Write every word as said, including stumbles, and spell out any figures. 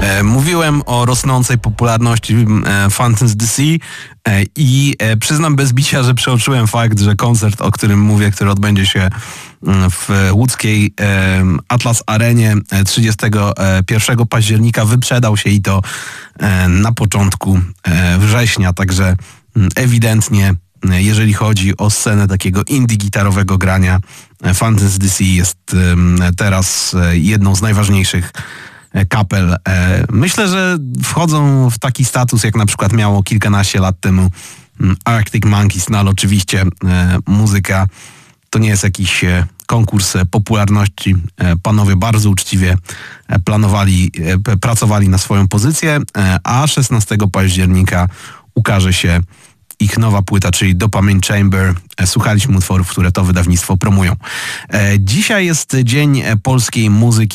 Mówiłem o rosnącej popularności Fountains D C i przyznam bez bicia, że przeoczyłem fakt, że koncert, o którym mówię, który odbędzie się w łódzkiej Atlas Arenie trzydziestego pierwszego października, wyprzedał się i to na początku września, także ewidentnie jeżeli chodzi o scenę takiego indie gitarowego grania, Fountains D C jest teraz jedną z najważniejszych kapel. Myślę, że wchodzą w taki status, jak na przykład miało kilkanaście lat temu Arctic Monkeys, no ale oczywiście muzyka to nie jest jakiś konkurs popularności. Panowie bardzo uczciwie planowali, pracowali na swoją pozycję, a szesnastego października ukaże się ich nowa płyta, czyli Dopamine Chamber. Słuchaliśmy utworów, które to wydawnictwo promują. Dzisiaj jest Dzień Polskiej Muzyki